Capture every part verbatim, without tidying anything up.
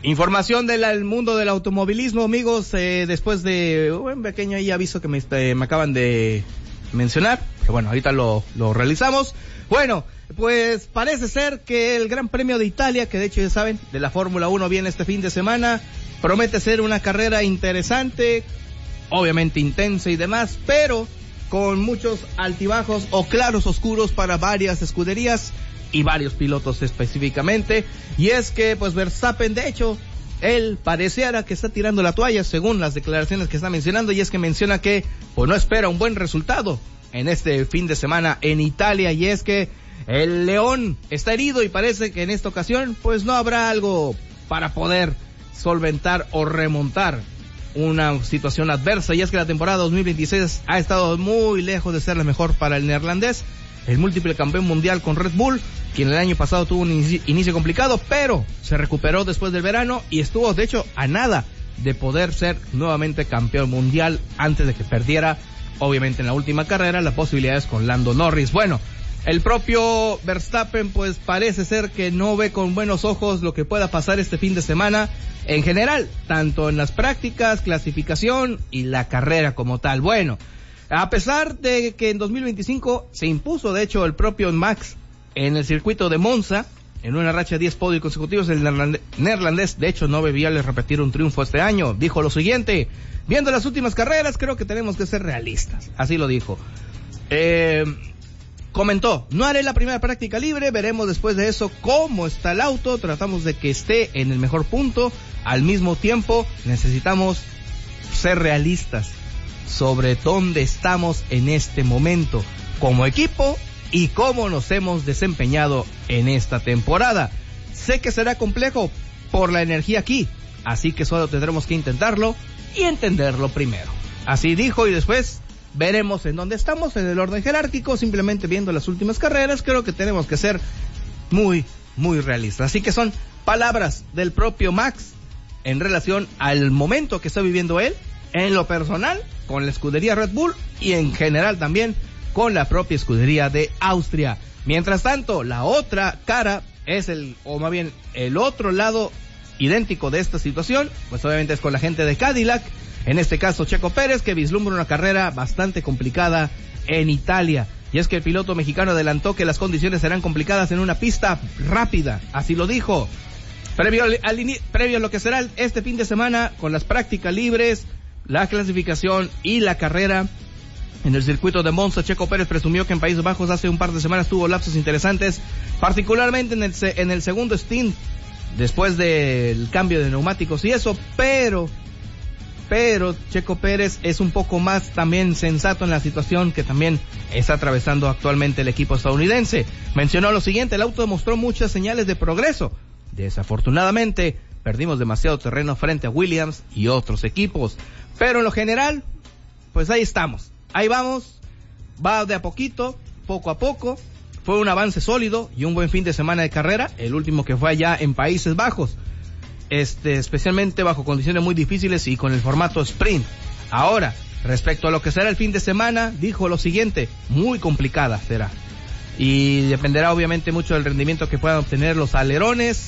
Información del mundo del automovilismo, amigos, eh, después de un pequeño ahí aviso que me, eh, me acaban de mencionar, que bueno, ahorita lo, lo realizamos. Bueno, pues parece ser que el Gran Premio de Italia, que de hecho ya saben, de la Fórmula uno viene este fin de semana, promete ser una carrera interesante, obviamente intensa y demás, pero con muchos altibajos o claros oscuros para varias escuderías y varios pilotos específicamente, y es que pues Verstappen, de hecho, él pareciera que está tirando la toalla según las declaraciones que está mencionando, y es que menciona que pues no espera un buen resultado en este fin de semana en Italia, y es que el León está herido y parece que en esta ocasión pues no habrá algo para poder solventar o remontar una situación adversa, y es que la temporada dos mil veintiséis ha estado muy lejos de ser la mejor para el neerlandés, el múltiple campeón mundial con Red Bull, quien el año pasado tuvo un inicio, inicio complicado, pero se recuperó después del verano y estuvo de hecho a nada de poder ser nuevamente campeón mundial antes de que perdiera, obviamente en la última carrera, las posibilidades con Lando Norris. Bueno, el propio Verstappen pues parece ser que no ve con buenos ojos lo que pueda pasar este fin de semana en general, tanto en las prácticas, clasificación y la carrera como tal. Bueno, a pesar de que en dos mil veinticinco se impuso de hecho el propio Max en el circuito de Monza, en una racha de diez podios consecutivos, el neerlandés de hecho no ve viable repetir un triunfo este año. Dijo lo siguiente: viendo las últimas carreras creo que tenemos que ser realistas, así lo dijo. Eh... Comentó, no haré la primera práctica libre, veremos después de eso cómo está el auto, tratamos de que esté en el mejor punto, al mismo tiempo necesitamos ser realistas sobre dónde estamos en este momento como equipo y cómo nos hemos desempeñado en esta temporada. Sé que será complejo por la energía aquí, así que solo tendremos que intentarlo y entenderlo primero. Así dijo, y después veremos en dónde estamos en el orden jerárquico, simplemente viendo las últimas carreras. Creo que tenemos que ser muy, muy realistas. Así que son palabras del propio Max en relación al momento que está viviendo él, en lo personal, con la escudería Red Bull y en general también con la propia escudería de Austria. Mientras tanto, la otra cara es el, o más bien el otro lado idéntico de esta situación, pues obviamente es con la gente de Cadillac. En este caso, Checo Pérez, que vislumbra una carrera bastante complicada en Italia. Y es que el piloto mexicano adelantó que las condiciones serán complicadas en una pista rápida. Así lo dijo. Previo, al, al, previo a lo que será este fin de semana, con las prácticas libres, la clasificación y la carrera en el circuito de Monza, Checo Pérez presumió que en Países Bajos hace un par de semanas tuvo lapsos interesantes, particularmente en el, en el segundo stint, después del cambio de neumáticos y eso, pero... pero Checo Pérez es un poco más también sensato en la situación que también está atravesando actualmente el equipo estadounidense. Mencionó lo siguiente: el auto demostró muchas señales de progreso. Desafortunadamente, perdimos demasiado terreno frente a Williams y otros equipos. Pero en lo general, pues ahí estamos. Ahí vamos, va de a poquito, poco a poco. Fue un avance sólido y un buen fin de semana de carrera, el último que fue allá en Países Bajos. Este, especialmente bajo condiciones muy difíciles y con el formato sprint. Ahora, respecto a lo que será el fin de semana, dijo lo siguiente: muy complicada será. Y dependerá obviamente mucho del rendimiento que puedan obtener los alerones,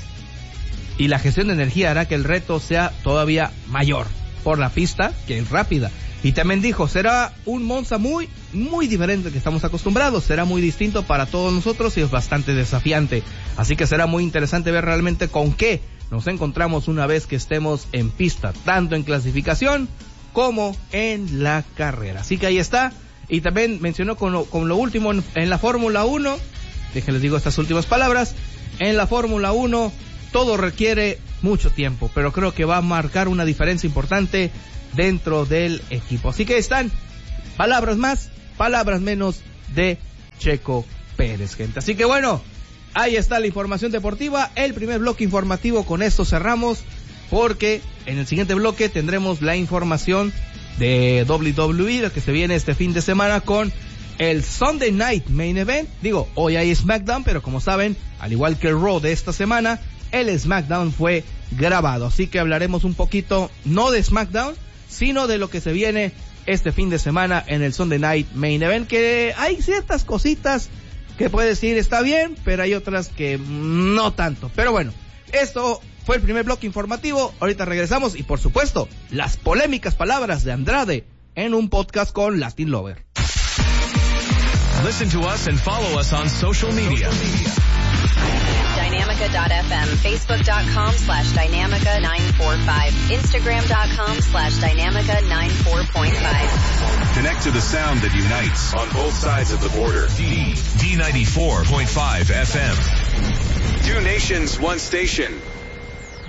y la gestión de energía hará que el reto sea todavía mayor por la pista, que es rápida. Y también dijo, será un Monza muy, muy diferente al que estamos acostumbrados, será muy distinto para todos nosotros y es bastante desafiante. Así que será muy interesante ver realmente con qué nos encontramos una vez que estemos en pista, tanto en clasificación como en la carrera. Así que ahí está. Y también mencionó con lo, con lo último en, en la Fórmula uno, déjenles digo estas últimas palabras: en la Fórmula uno todo requiere mucho tiempo, pero creo que va a marcar una diferencia importante dentro del equipo. Así que ahí están, palabras más, palabras menos de Checo Pérez, gente. Así que bueno, ahí está la información deportiva, el primer bloque informativo. Con esto cerramos, porque en el siguiente bloque tendremos la información de doble u doble u E, lo que se viene este fin de semana con el Sunday Night Main Event. Digo, hoy hay SmackDown, pero como saben, al igual que el Raw de esta semana, el SmackDown fue grabado. Así que hablaremos un poquito, no de SmackDown, sino de lo que se viene este fin de semana en el Sunday Night Main Event, que hay ciertas cositas que puede decir está bien, pero hay otras que no tanto. Pero bueno, esto Fue el primer bloque informativo, ahorita regresamos y por supuesto, las polémicas palabras de Andrade en un podcast con Latin Lover. Listen to us and follow us on social media. Dynamica dot f m, facebook dot com slash Dynamica nine forty-five, instagram dot com slash Dynamica ninety-four point five. Connect to the sound that unites on both sides of the border. D, D ninety-four point five F M. Two nations, one station.